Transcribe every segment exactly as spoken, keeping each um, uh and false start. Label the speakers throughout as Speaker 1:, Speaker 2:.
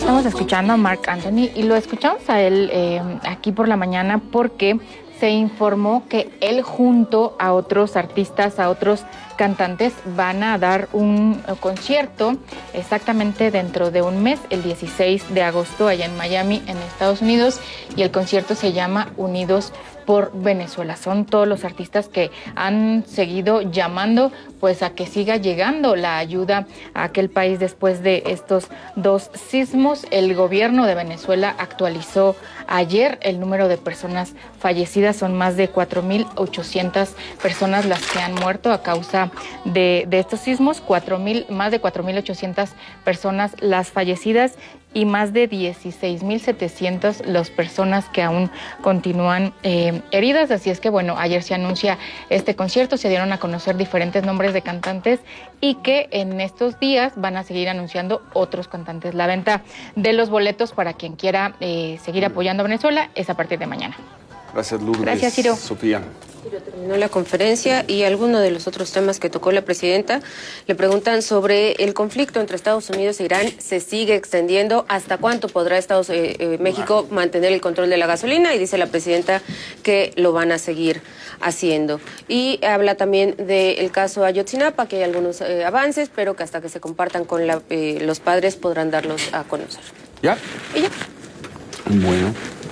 Speaker 1: Estamos escuchando a Marc Anthony y lo escuchamos a él eh, aquí por la mañana porque se informó que él junto a otros artistas, a otros cantantes, van a dar un concierto exactamente dentro de un mes, el dieciséis de agosto, allá en Miami, en Estados Unidos, y el concierto se llama Unidos por Venezuela. Son todos los artistas que han seguido llamando pues a que siga llegando la ayuda a aquel país después de estos dos sismos. El gobierno de Venezuela actualizó ayer el número de personas fallecidas. Son más de cuatro mil ochocientas personas las que han muerto a causa de, de estos sismos, cuatro mil, más de cuatro mil ochocientas personas las fallecidas y más de dieciséis mil setecientas las personas que aún continúan eh, heridas. Así es que, bueno, ayer se anuncia este concierto, se dieron a conocer diferentes nombres de cantantes y que en estos días van a seguir anunciando otros cantantes. La venta de los boletos para quien quiera eh, seguir apoyando a Venezuela es a partir de mañana.
Speaker 2: Gracias, Lourdes.
Speaker 1: Gracias, Ciro.
Speaker 2: Sofía.
Speaker 3: Ciro terminó la conferencia y algunos de los otros temas que tocó la presidenta. Le preguntan sobre el conflicto entre Estados Unidos e Irán. ¿Se sigue extendiendo? ¿Hasta cuánto podrá Estados eh, eh, México mantener el control de la gasolina? Y dice la presidenta que lo van a seguir haciendo. Y habla también del caso Ayotzinapa, que hay algunos eh, avances, pero que hasta que se compartan con la, eh, los padres podrán darlos a conocer.
Speaker 2: ¿Ya?
Speaker 3: Y ya.
Speaker 2: Bueno.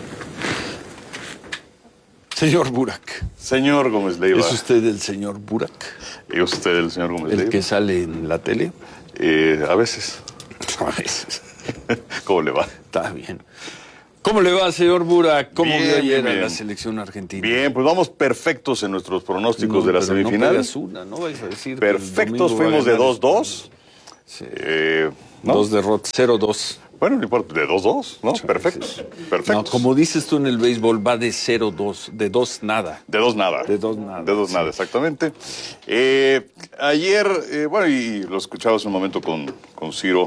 Speaker 2: Señor Burak.
Speaker 4: Señor Gómez Leiva.
Speaker 2: ¿Es usted el señor Burak?
Speaker 4: ¿Es usted el señor Gómez Leiva?
Speaker 2: ¿El que sale en la tele?
Speaker 4: Eh, a veces.
Speaker 2: A veces.
Speaker 4: ¿Cómo le va?
Speaker 2: Está bien. ¿Cómo le va, señor Burak? ¿Cómo
Speaker 4: Bien,
Speaker 2: vio ayer
Speaker 4: bien,
Speaker 2: a
Speaker 4: bien.
Speaker 2: la selección argentina?
Speaker 4: Bien, pues vamos perfectos en nuestros pronósticos
Speaker 2: No,
Speaker 4: de la
Speaker 2: pero
Speaker 4: semifinal.
Speaker 2: No pegas una, no vais a decir que el
Speaker 4: Perfectos,
Speaker 2: domingo va a
Speaker 4: fuimos de
Speaker 2: ganar
Speaker 4: dos dos.
Speaker 2: Sí.
Speaker 4: Eh, ¿no?
Speaker 2: Dos derrotas, cero dos.
Speaker 4: Bueno, no importa, de dos dos, ¿no? Perfectos, perfectos.
Speaker 2: No, como dices tú en el béisbol, va de cero dos, de dos nada.
Speaker 4: De dos nada.
Speaker 2: De dos nada,
Speaker 4: De dos
Speaker 2: sí.
Speaker 4: nada, exactamente. Eh, ayer, eh, bueno, y lo escuchaba hace un momento con, con Ciro.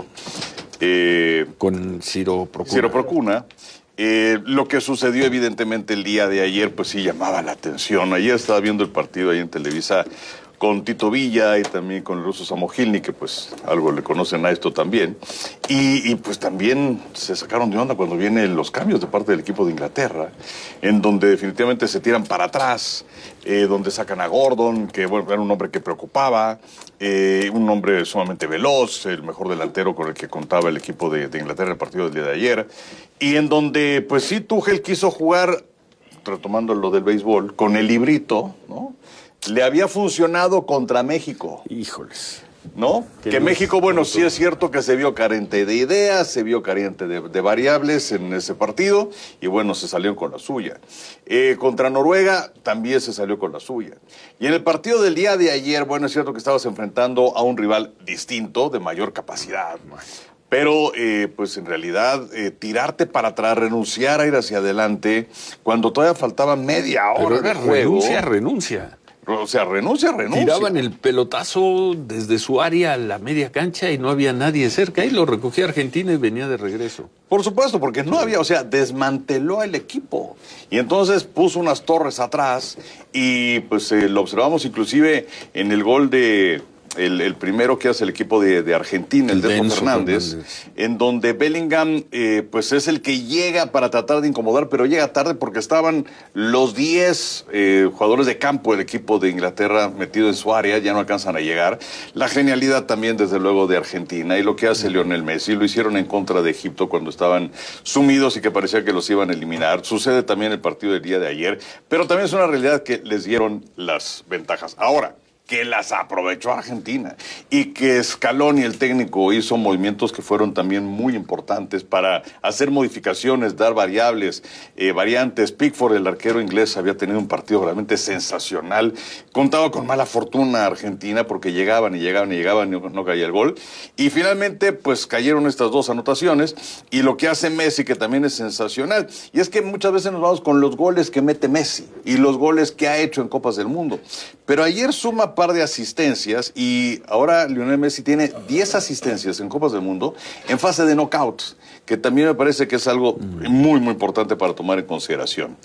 Speaker 4: Eh,
Speaker 2: Con Ciro Procuna.
Speaker 4: Ciro Procuna. Eh, lo que sucedió evidentemente el día de ayer, pues sí llamaba la atención. Ayer estaba viendo el partido ahí en Televisa con Tito Villa y también con el ruso Samogilny, que pues algo le conocen a esto también. Y, y pues también se sacaron de onda cuando vienen los cambios de parte del equipo de Inglaterra, en donde definitivamente se tiran para atrás, eh, donde sacan a Gordon, que bueno, era un hombre que preocupaba, eh, un hombre sumamente veloz, el mejor delantero con el que contaba el equipo de, de Inglaterra en el partido del día de ayer, y en donde pues sí Tuchel quiso jugar, retomando lo del béisbol, con el librito, ¿no? Le había funcionado contra México.
Speaker 2: Híjoles.
Speaker 4: ¿No?
Speaker 2: Qué
Speaker 4: Que
Speaker 2: luz,
Speaker 4: México, bueno,
Speaker 2: doctor.
Speaker 4: sí es cierto que se vio carente de ideas, se vio carente de, de variables en ese partido y bueno, se salió con la suya. Eh, contra Noruega también se salió con la suya. Y en el partido del día de ayer, bueno, es cierto que estabas enfrentando a un rival distinto, de mayor capacidad. Pero, eh, pues en realidad, eh, tirarte para atrás, renunciar a ir hacia adelante, cuando todavía faltaba media hora
Speaker 2: Pero
Speaker 4: de juego.
Speaker 2: renuncia, renuncia.
Speaker 4: O sea, renuncia, renuncia.
Speaker 2: Tiraban el pelotazo desde su área a la media cancha y no había nadie cerca. Y lo recogía Argentina y venía de regreso.
Speaker 4: Por supuesto, porque no había, o sea, desmanteló el equipo. Y entonces puso unas torres atrás y pues eh, lo observamos inclusive en el gol de... El, el primero que hace el equipo de, de Argentina, el, el de Enzo Fernández, Fernández, en donde Bellingham eh, pues es el que llega para tratar de incomodar, pero llega tarde porque estaban los diez eh, jugadores de campo del equipo de Inglaterra metidos en su área, ya no alcanzan a llegar. La genialidad también, desde luego, de Argentina y lo que hace Lionel Messi, lo hicieron en contra de Egipto cuando estaban sumidos y que parecía que los iban a eliminar. Sucede también el partido del día de ayer, pero también es una realidad que les dieron las ventajas. Ahora, que las aprovechó Argentina y que Scaloni, el técnico, hizo movimientos que fueron también muy importantes para hacer modificaciones, dar variables, eh, variantes. Pickford, el arquero inglés, había tenido un partido realmente sensacional. Contaba con mala fortuna Argentina porque llegaban y llegaban y llegaban y no, no caía el gol. Y finalmente, pues cayeron estas dos anotaciones y lo que hace Messi, que también es sensacional. Y es que muchas veces nos vamos con los goles que mete Messi y los goles que ha hecho en Copas del Mundo. Pero ayer suma par de asistencias y ahora Lionel Messi tiene diez asistencias en Copas del Mundo en fase de knockouts, que también me parece que es algo muy, muy importante para tomar en consideración.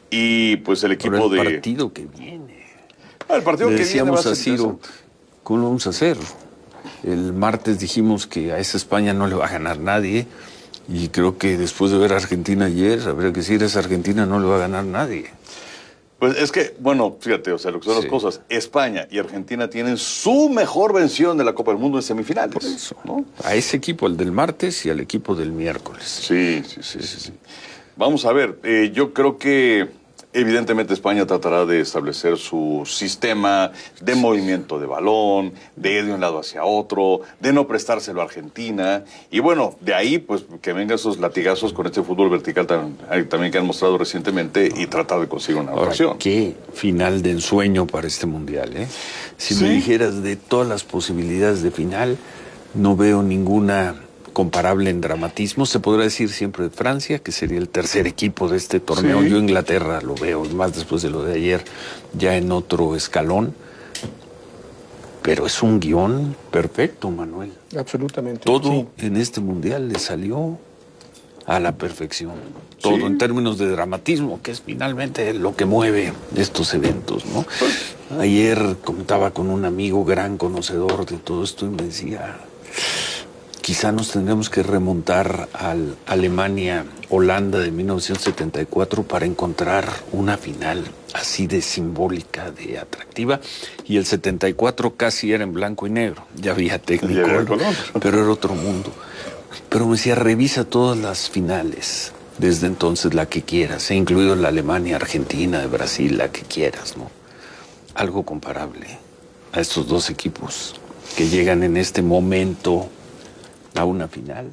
Speaker 4: Y pues el equipo
Speaker 2: Pero el
Speaker 4: de...
Speaker 2: partido que viene.
Speaker 4: Ah, el partido
Speaker 2: Le
Speaker 4: que viene va
Speaker 2: decíamos
Speaker 4: a
Speaker 2: a
Speaker 4: ser
Speaker 2: Ciro,
Speaker 4: interesante.
Speaker 2: ¿cómo lo vamos a hacer? El martes dijimos que a esa España no le va a ganar nadie Y creo que después de ver a Argentina ayer, habría que decir, esa Argentina no le va a ganar nadie.
Speaker 4: Pues es que, bueno, fíjate, o sea, lo que son sí. las cosas, España y Argentina tienen su mejor versión de la Copa del Mundo en semifinales.
Speaker 2: Por eso, ¿no? A ese equipo, el del martes, y al equipo del miércoles.
Speaker 4: Sí, sí, sí, sí. sí. Vamos a ver, eh, yo creo que evidentemente España tratará de establecer su sistema de movimiento de balón, de ir de un lado hacia otro, de no prestárselo a Argentina. Y bueno, de ahí pues que vengan esos latigazos con este fútbol vertical también, también que han mostrado recientemente y tratar de conseguir una ocasión.
Speaker 2: Qué final de ensueño para este Mundial, ¿eh? Si ¿Sí? me dijeras de todas las posibilidades de final, no veo ninguna comparable en dramatismo. Se podrá decir siempre de Francia, que sería el tercer equipo de este torneo. Sí. Yo Inglaterra lo veo, más después de lo de ayer, ya en otro escalón. Pero es un guión perfecto, Manuel.
Speaker 5: Absolutamente.
Speaker 2: Todo
Speaker 5: sí.
Speaker 2: en este Mundial le salió a la perfección. Todo sí. en términos de dramatismo, que es finalmente lo que mueve estos eventos, ¿no? Pues, ayer comentaba con un amigo gran conocedor de todo esto y me decía... Quizá nos tendríamos que remontar al Alemania-Holanda de mil novecientos setenta y cuatro para encontrar una final así de simbólica, de atractiva. Y el setenta y cuatro casi era en blanco y negro. Ya había técnico, pero era otro mundo. Pero me decía, revisa todas las finales. Desde entonces la que quieras, he incluido la Alemania-Argentina, de Brasil, la que quieras, ¿no? Algo comparable a estos dos equipos que llegan en este momento a una final,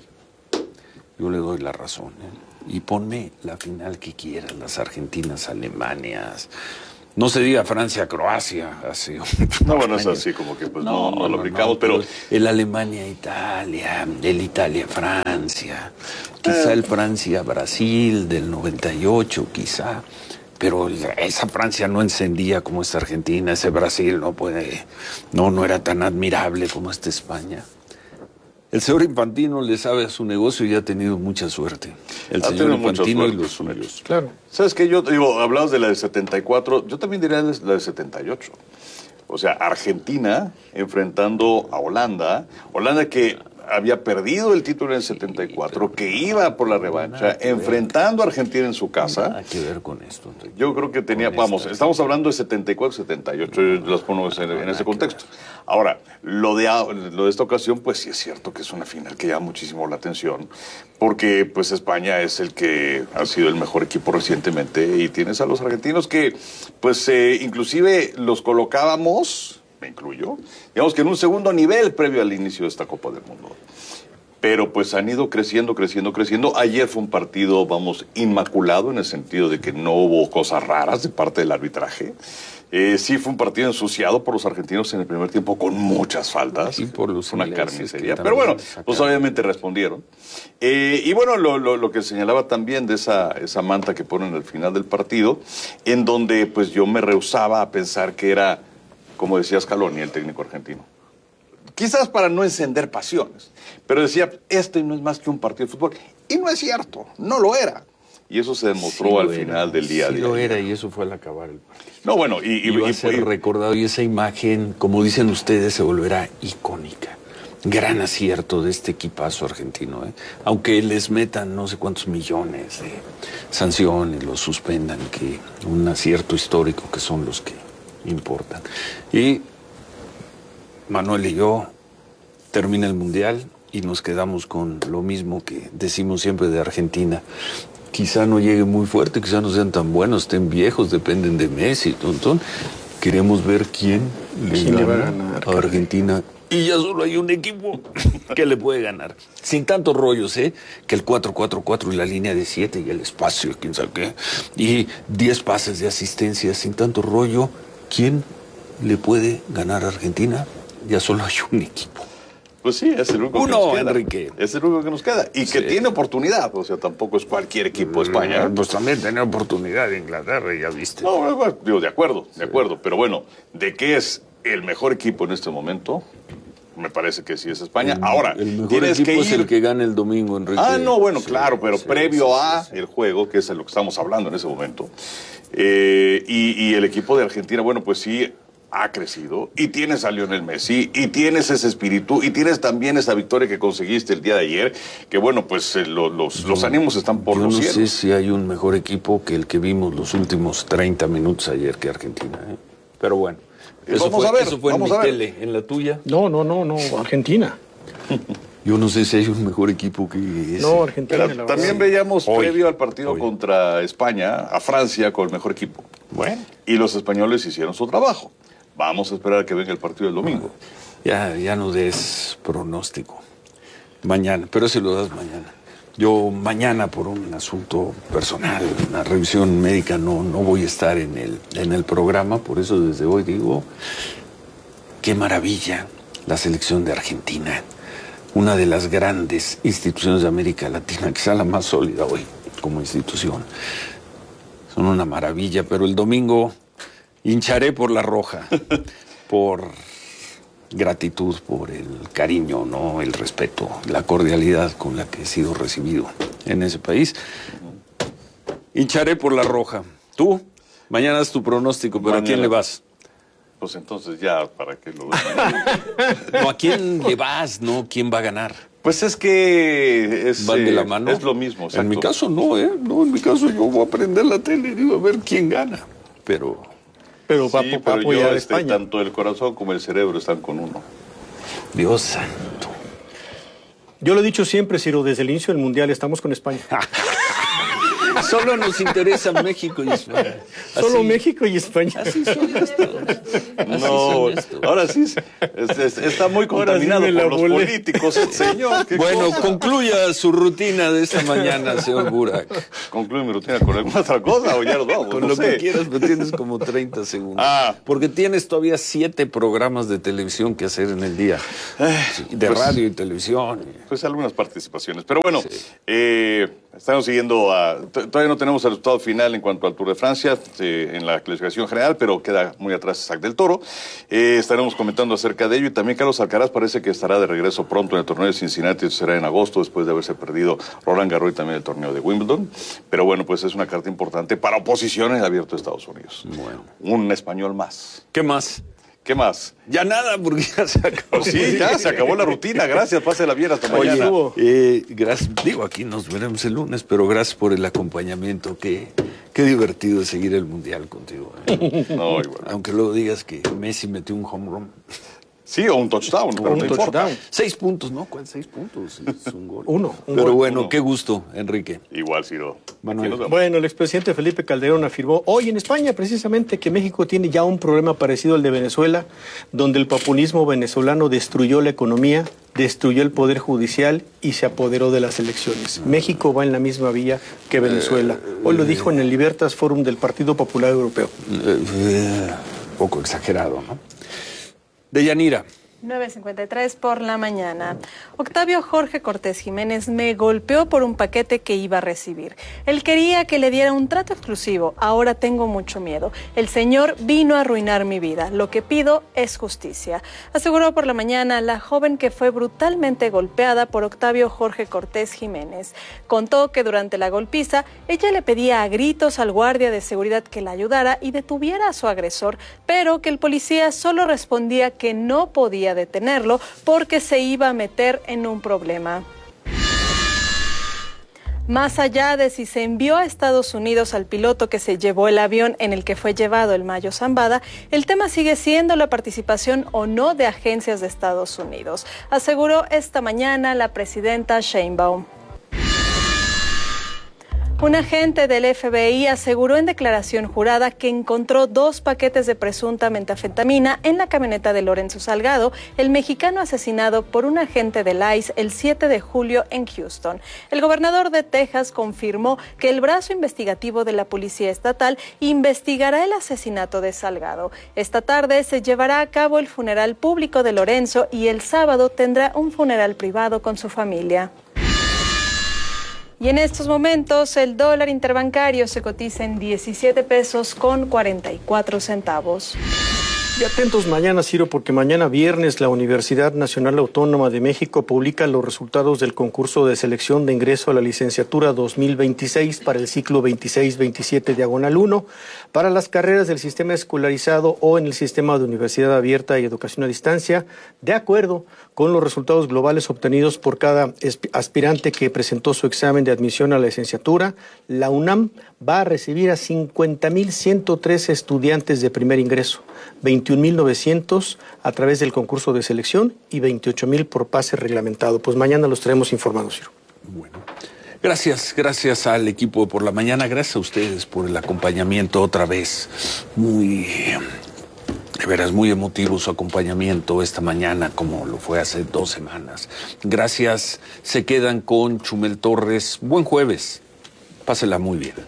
Speaker 2: yo le doy la razón, ¿eh? Y ponme la final que quieras, las Argentinas, Alemanias, no se diga Francia, Croacia, así.
Speaker 4: No, bueno, es así como que pues no, no, no lo aplicamos, no, pero...
Speaker 2: El Alemania, Italia, el Italia, Francia, quizá eh... el Francia, Brasil del noventa y ocho, quizá, pero esa Francia no encendía como esta Argentina, ese Brasil no puede, no, no era tan admirable como esta España. El señor Infantino le sabe a su negocio y ha tenido mucha suerte. El ha señor Infantino y los suyos.
Speaker 4: Claro. ¿Sabes qué? Yo digo, hablabas de la del setenta y cuatro, yo también diría la del setenta y ocho. O sea, Argentina enfrentando a Holanda. Holanda que había perdido el título en el setenta y cuatro, que iba por la revancha, enfrentando a Argentina en su casa.
Speaker 2: Nada que ver con esto, Enrique.
Speaker 4: Yo creo que tenía, con vamos, esta, estamos hablando de setenta y cuatro, setenta y ocho, yo las pongo en, en ese contexto. Ahora, lo de, lo de esta ocasión, pues sí es cierto que es una final que llama muchísimo la atención, porque pues España es el que ha sido el mejor equipo recientemente y tienes a los argentinos que, pues eh, inclusive los colocábamos, me incluyo, digamos que en un segundo nivel previo al inicio de esta Copa del Mundo. Pero pues han ido creciendo, creciendo, creciendo. Ayer fue un partido, vamos, inmaculado en el sentido de que no hubo cosas raras de parte del arbitraje. Eh, sí fue un partido ensuciado por los argentinos en el primer tiempo con muchas faltas.
Speaker 2: Y por los
Speaker 4: una carnicería. Pero bueno, pues obviamente respondieron. Eh, y bueno, lo, lo, lo que señalaba también de esa, esa manta que ponen al final del partido, en donde pues yo me rehusaba a pensar que era, como decía Scaloni, el técnico argentino. Quizás para no encender pasiones, pero decía, este no es más que un partido de fútbol. Y no es cierto, no lo era. Y eso se demostró sí al era, final del día.
Speaker 2: Sí
Speaker 4: de
Speaker 2: lo
Speaker 4: ayer.
Speaker 2: Era, y eso fue al acabar el partido.
Speaker 4: No, bueno, y... y,
Speaker 2: y va
Speaker 4: y,
Speaker 2: a ser
Speaker 4: y,
Speaker 2: recordado, y esa imagen, como dicen ustedes, se volverá icónica. Gran acierto de este equipazo argentino, ¿eh? Aunque les metan no sé cuántos millones de sanciones, los suspendan, que un acierto histórico que son los que importan. Y Manuel y yo termina el Mundial y nos quedamos con lo mismo que decimos siempre de Argentina. Quizá no llegue muy fuerte, quizá no sean tan buenos, estén viejos, dependen de Messi, tontón. Queremos ver quién le,
Speaker 5: ¿Quién
Speaker 2: gana
Speaker 5: le va a ganar
Speaker 2: a Argentina. Y ya solo hay un equipo que le puede ganar. Sin tantos rollos, ¿eh? Que el cuatro cuatro cuatro y la línea de siete y el espacio, quién sabe qué. Y diez pases de asistencia, sin tanto rollo. ¿Quién le puede ganar a Argentina? Ya solo hay un equipo.
Speaker 4: Pues sí, es el único
Speaker 2: Uno,
Speaker 4: que nos queda.
Speaker 2: Enrique.
Speaker 4: Es el único que nos queda. Y que sí. tiene oportunidad. O sea, tampoco es cualquier equipo de España.
Speaker 2: Pues también tiene oportunidad de Inglaterra, ya viste.
Speaker 4: No, bueno, digo, de acuerdo, de acuerdo. Pero bueno, de qué es el mejor equipo en este momento, me parece que sí es España.
Speaker 2: El,
Speaker 4: Ahora,
Speaker 2: el mejor
Speaker 4: tienes
Speaker 2: equipo
Speaker 4: que ir...
Speaker 2: es el que gana el domingo, Enrique.
Speaker 4: Ah, no, bueno,
Speaker 2: sí,
Speaker 4: claro, pero
Speaker 2: sí,
Speaker 4: previo
Speaker 2: sí,
Speaker 4: a
Speaker 2: sí, sí.
Speaker 4: el juego, que es de lo que estamos hablando en ese momento. Eh, y, y el equipo de Argentina, bueno, pues sí, ha crecido, y tienes a Lionel Messi, y tienes ese espíritu, y tienes también esa victoria que conseguiste el día de ayer, que bueno, pues eh, lo, los, los ánimos están por
Speaker 2: Yo
Speaker 4: los
Speaker 2: no
Speaker 4: cielos.
Speaker 2: sé si hay un mejor equipo que el que vimos los últimos treinta minutos ayer que Argentina, ¿eh? Pero bueno, eso
Speaker 4: vamos
Speaker 2: fue,
Speaker 4: a ver,
Speaker 2: eso fue en
Speaker 4: vamos
Speaker 2: mi
Speaker 4: a ver.
Speaker 2: tele. ¿En la tuya?
Speaker 5: No, no, no, no, Argentina.
Speaker 2: Yo no sé si hay un mejor equipo que ese.
Speaker 5: No, Argentina,
Speaker 4: Pero
Speaker 5: la verdad.
Speaker 4: también veíamos
Speaker 2: Hoy.
Speaker 4: previo al partido
Speaker 2: Hoy.
Speaker 4: contra España, a Francia con el mejor equipo.
Speaker 2: Bueno.
Speaker 4: Y los españoles hicieron su trabajo. Vamos a esperar a que venga el partido del domingo.
Speaker 2: Ya, ya no des pronóstico. Mañana, pero ese lo das mañana. Yo mañana, por un asunto personal, una revisión médica, no, no voy a estar en el, en el programa. Por eso desde hoy digo, qué maravilla la selección de Argentina. Una de las grandes instituciones de América Latina, quizá la más sólida hoy como institución. Son una maravilla, pero el domingo hincharé por la roja, por gratitud, por el cariño, ¿no? El respeto, la cordialidad con la que he sido recibido en ese país. Hincharé por la roja. ¿Tú? Mañana es tu pronóstico, pero
Speaker 4: Mañana.
Speaker 2: ¿a quién le vas?
Speaker 4: Pues entonces ya, ¿para qué lo vean?
Speaker 2: No, ¿a quién le vas? No, ¿quién va a ganar?
Speaker 4: Pues es que es,
Speaker 2: ¿Van de la
Speaker 4: eh,
Speaker 2: mano?
Speaker 4: es lo mismo.
Speaker 2: En
Speaker 4: exacto.
Speaker 2: mi caso no, ¿eh? No, en mi caso yo voy a prender la tele y digo a ver quién gana. Pero
Speaker 5: Pero va,
Speaker 4: Sí,
Speaker 5: va a
Speaker 4: pero
Speaker 5: apoyar
Speaker 4: yo,
Speaker 5: a
Speaker 4: este,
Speaker 5: España.
Speaker 4: tanto el corazón como el cerebro están con uno.
Speaker 2: Dios santo.
Speaker 5: Yo lo he dicho siempre, Ciro, desde el inicio del Mundial estamos con España.
Speaker 2: Solo nos interesa México y España.
Speaker 5: Solo
Speaker 2: Así-
Speaker 5: México y España.
Speaker 2: Así son estos. Así
Speaker 4: No,
Speaker 2: son estos.
Speaker 4: ahora sí es- es- es- está muy
Speaker 5: Ahora sí
Speaker 4: contaminado
Speaker 5: me la
Speaker 4: por los
Speaker 5: volé.
Speaker 4: políticos, este señor. ¿qué
Speaker 2: Bueno,
Speaker 4: cosa?
Speaker 2: concluya su rutina de esta mañana, señor Burak.
Speaker 4: ¿Concluye mi rutina con alguna otra cosa o ya nos vamos?
Speaker 2: Con
Speaker 4: No
Speaker 2: lo
Speaker 4: sé.
Speaker 2: que quieras, pero tienes como treinta segundos.
Speaker 4: Ah.
Speaker 2: Porque tienes todavía siete programas de televisión que hacer en el día. Sí, de
Speaker 4: pues-
Speaker 2: radio y televisión.
Speaker 4: Pues algunas participaciones. Pero bueno, eh, estamos siguiendo a... t- Todavía no tenemos el resultado final en cuanto al Tour de Francia eh, en la clasificación general, pero queda muy atrás Isaac del Toro. Eh, estaremos comentando acerca de ello. Y también Carlos Alcaraz parece que estará de regreso pronto en el torneo de Cincinnati. Eso será en agosto, después de haberse perdido Roland Garros y también el torneo de Wimbledon. Pero bueno, pues es una carta importante para oposiciones abierto a Estados Unidos.
Speaker 2: Bueno.
Speaker 4: Un español más.
Speaker 2: ¿Qué más?
Speaker 4: ¿Qué más?
Speaker 2: Ya nada, porque ya se acabó.
Speaker 4: Sí, ya se acabó la rutina. Gracias, pásela bien. Hasta
Speaker 2: Oye,
Speaker 4: mañana.
Speaker 2: eh, gracias, digo, aquí nos veremos el lunes, pero gracias por el acompañamiento. Qué, qué divertido es seguir el Mundial contigo. ¿eh?
Speaker 4: No, igual.
Speaker 2: Aunque luego digas que Messi metió un home run.
Speaker 4: Sí, o un touchdown, pero
Speaker 5: un
Speaker 4: no importa.
Speaker 5: touchdown.
Speaker 2: Seis puntos, ¿no? ¿Cuál seis puntos? Es un gol.
Speaker 5: Uno, un
Speaker 2: Pero
Speaker 5: gol.
Speaker 2: bueno,
Speaker 4: Uno.
Speaker 2: qué gusto, Enrique.
Speaker 4: Igual, Ciro.
Speaker 2: Manuel.
Speaker 4: Aquí nos vemos.
Speaker 5: Bueno, el expresidente Felipe Calderón afirmó hoy en España precisamente que México tiene ya un problema parecido al de Venezuela, donde el populismo venezolano destruyó la economía, destruyó el poder judicial y se apoderó de las elecciones. México va en la misma vía que Venezuela. Hoy lo dijo en el Libertas Forum del Partido Popular Europeo.
Speaker 2: Eh, eh, poco exagerado, ¿no? Deyanira.
Speaker 6: nueve cincuenta y tres por la mañana. Octavio Jorge Cortés Jiménez me golpeó por un paquete que iba a recibir. Él quería que le diera un trato exclusivo. Ahora tengo mucho miedo. El señor vino a arruinar mi vida. Lo que pido es justicia. Aseguró por la mañana la joven que fue brutalmente golpeada por Octavio Jorge Cortés Jiménez. Contó que durante la golpiza ella le pedía a gritos al guardia de seguridad que la ayudara y detuviera a su agresor, pero que el policía solo respondía que no podía detenerlo porque se iba a meter en un problema. Más allá de si se envió a Estados Unidos al piloto que se llevó el avión en el que fue llevado el Mayo Zambada, el tema sigue siendo la participación o no de agencias de Estados Unidos, aseguró esta mañana la presidenta Sheinbaum. Un agente del F B I aseguró en declaración jurada que encontró dos paquetes de presunta metanfetamina en la camioneta de Lorenzo Salgado, el mexicano asesinado por un agente del I C E el siete de julio en Houston. El gobernador de Texas confirmó que el brazo investigativo de la Policía Estatal investigará el asesinato de Salgado. Esta tarde se llevará a cabo el funeral público de Lorenzo y el sábado tendrá un funeral privado con su familia. Y en estos momentos el dólar interbancario se cotiza en diecisiete pesos con cuarenta y cuatro centavos.
Speaker 5: Y atentos mañana, Ciro, porque mañana viernes la Universidad Nacional Autónoma de México publica los resultados del concurso de selección de ingreso a la licenciatura dos mil veintiséis para el ciclo veintiséis veintisiete diagonal uno para las carreras del sistema escolarizado o en el sistema de universidad abierta y educación a distancia, de acuerdo con los resultados globales obtenidos por cada aspirante que presentó su examen de admisión a la licenciatura. La UNAM va a recibir a cincuenta mil ciento trece estudiantes de primer ingreso, veintiún mil novecientos a través del concurso de selección y veintiocho mil por pase reglamentado. Pues mañana los traemos informados, Ciro.
Speaker 2: Bueno, gracias, gracias al equipo de Por la Mañana, gracias a ustedes por el acompañamiento otra vez. Muy, de veras, muy emotivo su acompañamiento esta mañana, como lo fue hace dos semanas. Gracias, se quedan con Chumel Torres. Buen jueves, pásela muy bien.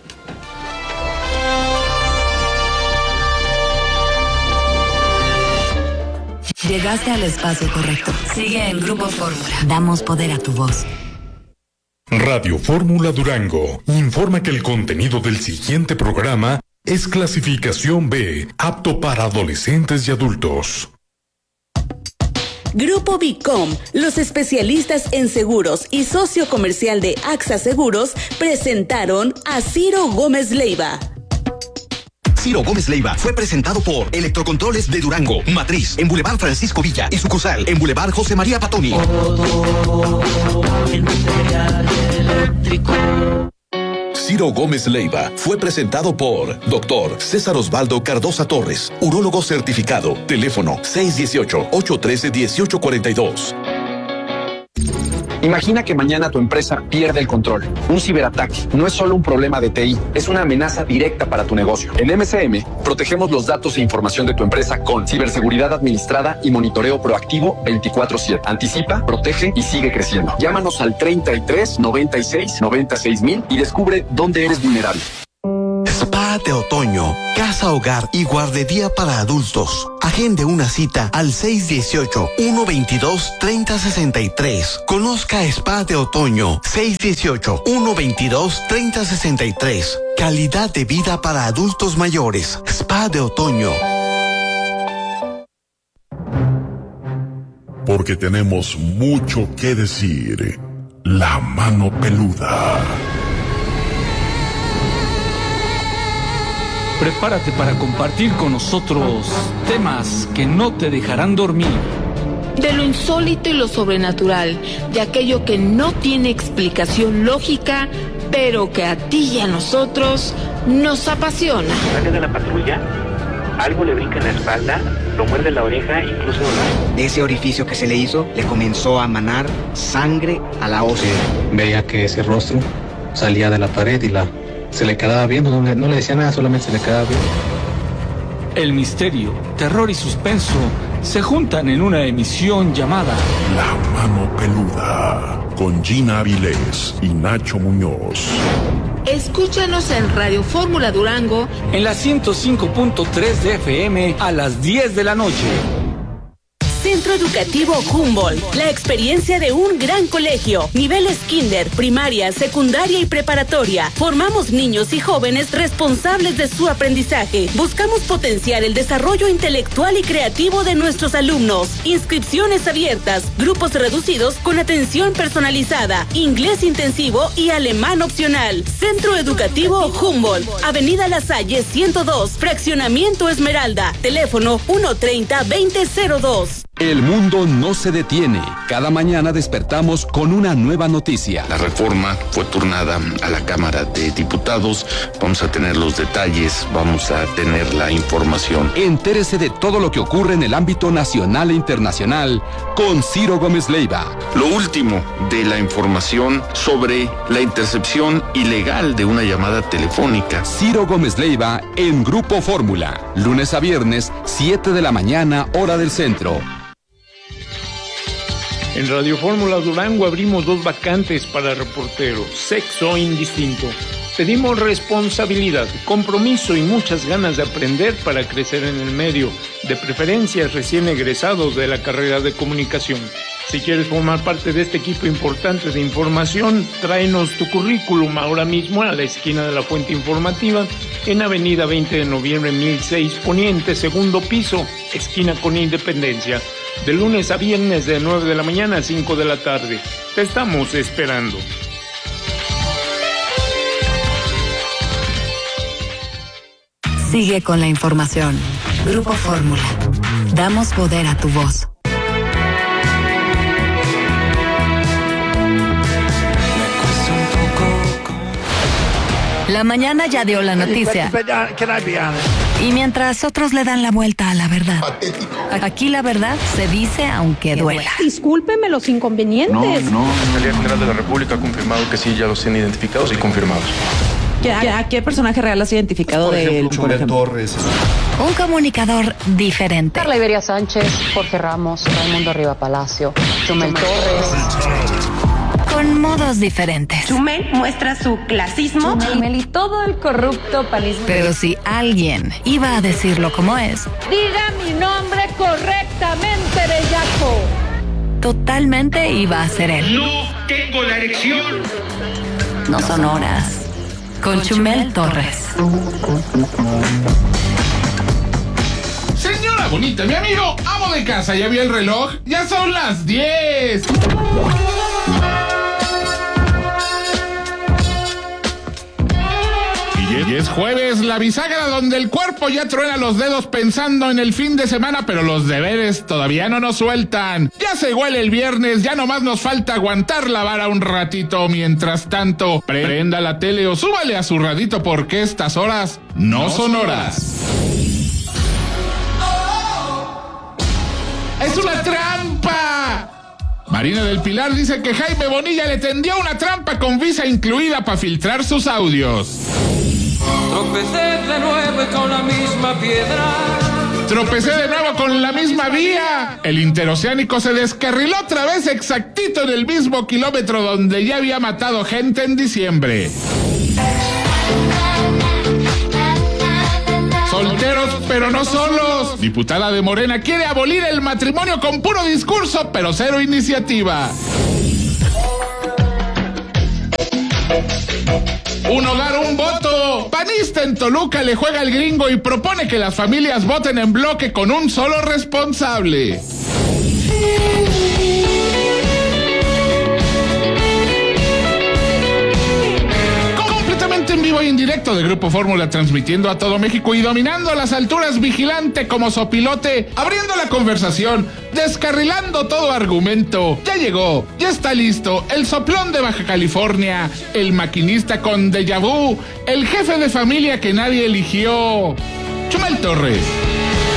Speaker 7: Llegaste al espacio correcto. Sigue en Grupo Fórmula. Damos poder a tu voz.
Speaker 8: Radio Fórmula Durango informa que el contenido del siguiente programa es clasificación B, apto para adolescentes y adultos.
Speaker 9: Grupo Bicom, los especialistas en seguros y socio comercial de AXA Seguros, presentaron a Ciro Gómez Leiva.
Speaker 10: Ciro Gómez Leiva fue presentado por Electrocontroles de Durango, matriz en Boulevard Francisco Villa y sucursal en Boulevard José María Patoni. Ciro Gómez Leiva fue presentado por Doctor César Osvaldo Cardosa Torres, urólogo certificado. Teléfono seis uno ocho, ocho uno tres, uno ocho cuatro dos.
Speaker 11: Imagina que mañana tu empresa pierde el control. Un ciberataque no es solo un problema de T I, es una amenaza directa para tu negocio. En M C M, protegemos los datos e información de tu empresa con ciberseguridad administrada y monitoreo proactivo veinticuatro siete. Anticipa, protege y sigue creciendo. Llámanos al treinta y tres, noventa y seis, noventa y seis mil y descubre dónde eres vulnerable.
Speaker 10: Spa de otoño, casa, hogar y guardería para adultos. Agende una cita al seis uno ocho, uno veintidós, treinta sesenta y tres. Conozca Spa de otoño, seis uno ocho, uno veintidós, treinta sesenta y tres. Calidad de vida para adultos mayores. Spa de otoño.
Speaker 8: Porque tenemos mucho que decir. La mano peluda.
Speaker 12: Prepárate para compartir con nosotros temas que no te dejarán dormir.
Speaker 13: De lo insólito y lo sobrenatural, de aquello que no tiene explicación lógica, pero que a ti y a nosotros nos apasiona.
Speaker 14: Sale de la patrulla, algo le brinca en la espalda, lo muerde la oreja, incluso...
Speaker 15: De ese orificio que se le hizo, le comenzó a manar sangre a la ósea.
Speaker 16: Veía que ese rostro salía de la pared y la... se le quedaba viendo, no le, no le decía nada, solamente se le quedaba viendo.
Speaker 12: El misterio, terror y suspenso se juntan en una emisión llamada
Speaker 8: La Mano Peluda, con Gina Avilés y Nacho Muñoz.
Speaker 13: Escúchanos en Radio Fórmula Durango
Speaker 12: en la ciento cinco punto tres de F M a las diez de la noche.
Speaker 9: Centro Educativo Humboldt, la experiencia de un gran colegio. Niveles kinder, primaria, secundaria y preparatoria. Formamos niños y jóvenes responsables de su aprendizaje. Buscamos potenciar el desarrollo intelectual y creativo de nuestros alumnos. Inscripciones abiertas, grupos reducidos con atención personalizada, inglés intensivo y alemán opcional. Centro Educativo Humboldt, Avenida La Salle ciento dos, Fraccionamiento Esmeralda. Teléfono uno treinta, veinte cero dos.
Speaker 17: El mundo no se detiene. Cada mañana despertamos con una nueva noticia.
Speaker 18: La reforma fue turnada a la Cámara de Diputados. Vamos a tener los detalles, vamos a tener la información.
Speaker 17: Entérese de todo lo que ocurre en el ámbito nacional e internacional con Ciro Gómez Leiva.
Speaker 18: Lo último de la información sobre la intercepción ilegal de una llamada telefónica.
Speaker 17: Ciro Gómez Leiva en Grupo Fórmula. Lunes a viernes, siete de la mañana, hora del centro.
Speaker 5: En Radio Fórmula Durango abrimos dos vacantes para reporteros, sexo indistinto. Pedimos responsabilidad, compromiso y muchas ganas de aprender para crecer en el medio, de preferencia recién egresados de la carrera de comunicación. Si quieres formar parte de este equipo importante de información, tráenos tu currículum ahora mismo a la esquina de la Fuente Informativa
Speaker 12: en Avenida veinte de noviembre mil seis Poniente, segundo piso, esquina con Independencia, de lunes a viernes de nueve de la mañana a cinco de la tarde. Te estamos esperando.
Speaker 7: Sigue con la información. Grupo Fórmula. Damos poder a tu voz. La mañana ya dio la noticia. Y mientras otros le dan la vuelta a la verdad, aquí la verdad se dice aunque duela.
Speaker 19: Discúlpeme los inconvenientes.
Speaker 20: No, no. La Fiscalía General de la República ha confirmado que sí, ya los tienen identificados y confirmados.
Speaker 19: ¿Qué, ¿A qué personaje real has identificado
Speaker 20: pues, por
Speaker 19: de él?
Speaker 20: Ejemplo, por ejemplo, Torres.
Speaker 7: Un comunicador diferente.
Speaker 21: Carla Iberia Sánchez, Jorge Ramos, Raimundo Arriba Palacio, Chumel Torres.
Speaker 7: Con modos diferentes.
Speaker 22: Chumel muestra su clasismo.
Speaker 21: Chumel y todo el corrupto panismo.
Speaker 7: Pero si alguien iba a decirlo como es,
Speaker 22: diga mi nombre correctamente, bellaco.
Speaker 7: Totalmente iba a ser él.
Speaker 12: No tengo la erección.
Speaker 7: No son horas. Con Chumel Torres.
Speaker 23: Señora bonita, mi amigo, amo de casa, ¿ya vio el reloj? Ya son las diez. Y es jueves, la bisagra donde el cuerpo ya truena los dedos pensando en el fin de semana, pero los deberes todavía no nos sueltan. Ya se huele el viernes, ya nomás nos falta aguantar la vara un ratito. Mientras tanto, prenda la tele o súbale a su radito porque estas horas no, no son horas. ¡Es una trampa! Marina del Pilar dice que Jaime Bonilla le tendió una trampa con visa incluida para filtrar sus audios.
Speaker 24: Tropecé de nuevo con la misma piedra.
Speaker 23: Tropecé de nuevo con la misma vía. El interoceánico se descarriló otra vez exactito en el mismo kilómetro donde ya había matado gente en diciembre. Solteros, pero no solos. Diputada de Morena quiere abolir el matrimonio con puro discurso, pero cero iniciativa. Un hogar, un voto. Panista en Toluca le juega al gringo y propone que las familias voten en bloque con un solo responsable. En vivo e indirecto de Grupo Fórmula, transmitiendo a todo México y dominando a las alturas, vigilante como sopilote, abriendo la conversación, descarrilando todo argumento. Ya llegó, ya está listo, el soplón de Baja California, el maquinista con déjà vu, el jefe de familia que nadie eligió, Chumel Torres.